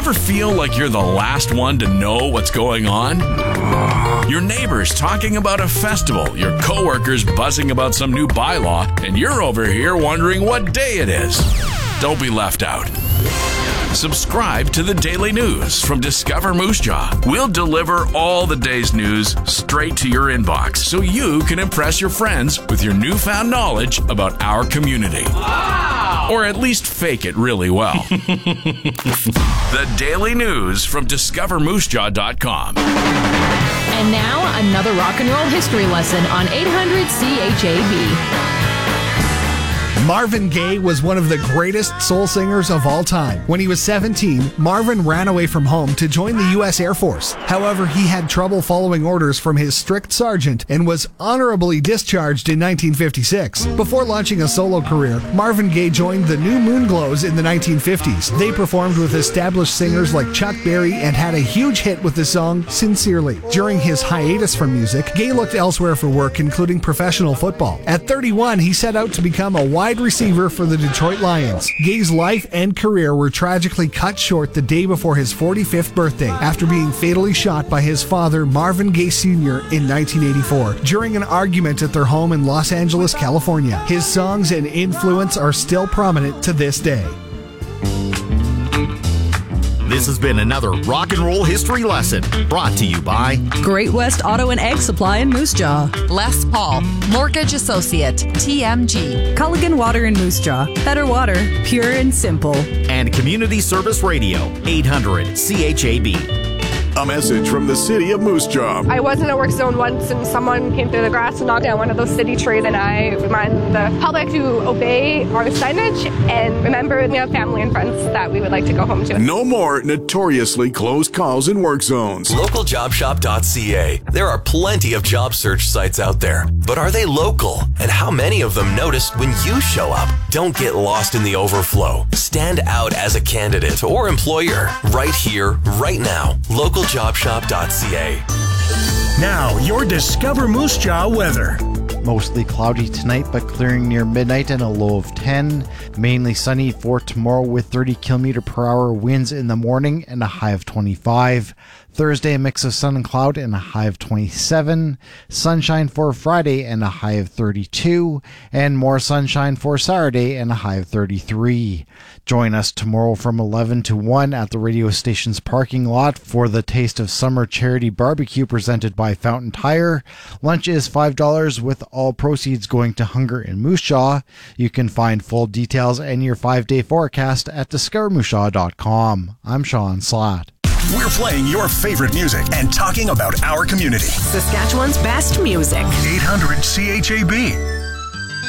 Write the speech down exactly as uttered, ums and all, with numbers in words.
ever feel like you're the last one to know what's going on? Your neighbors talking about a festival, your coworkers buzzing about some new bylaw, and you're over here wondering what day it is. Don't be left out. Subscribe to the Daily News from Discover Moose Jaw. We'll deliver all the day's news straight to your inbox so you can impress your friends with your newfound knowledge about our community. Wow! Or at least fake it really well. The Daily News from discover moose jaw dot com. And now, another rock and roll history lesson on eight hundred C H A B. Marvin Gaye was one of the greatest soul singers of all time. When he was seventeen, Marvin ran away from home to join the U S Air Force. However, he had trouble following orders from his strict sergeant and was honorably discharged in nineteen fifty-six. Before launching a solo career, Marvin Gaye joined the New Moonglows in the nineteen fifties. They performed with established singers like Chuck Berry and had a huge hit with the song Sincerely. During his hiatus from music, Gaye looked elsewhere for work, including professional football. At thirty-one, he set out to become a wide receiver for the Detroit Lions. Gaye's life and career were tragically cut short the day before his forty-fifth birthday after being fatally shot by his father, Marvin Gaye Senior, in nineteen eighty-four during an argument at their home in Los Angeles, California. His songs and influence are still prominent to this day. This has been another Rock and Roll History Lesson brought to you by Great West Auto and Egg Supply in Moose Jaw, Les Paul, Mortgage Associate, T M G, Culligan Water in Moose Jaw, better water, pure and simple, and Community Service Radio, eight hundred C H A B. A message from the city of Moose Jaw. I was in a work zone once and someone came through the grass and knocked down one of those city trees, and I remind the public to obey our signage and remember we have family and friends that we would like to go home to. No more notoriously closed calls in work zones. local job shop dot c a. There are plenty of job search sites out there, but are they local? And how many of them notice when you show up? Don't get lost in the overflow. Stand out as a candidate or employer right here, right now. local job shop dot c a. Now, your Discover Moose Jaw weather. Mostly cloudy tonight, but clearing near midnight and a low of ten. Mainly sunny for tomorrow with thirty kilometer per hour winds in the morning and a high of twenty-five. Thursday, a mix of sun and cloud and a high of twenty-seven. Sunshine for Friday and a high of thirty-two. And more sunshine for Saturday and a high of thirty-three. Join us tomorrow from eleven to one at the radio station's parking lot for the Taste of Summer charity barbecue presented by Fountain Tire. Lunch is five dollars with all proceeds going to Hunger in Moose Jaw. You can find full details and your five-day forecast at discover moose jaw dot com. I'm Sean Slatt. We're playing your favorite music and talking about our community. Saskatchewan's best music. eight hundred C H A B.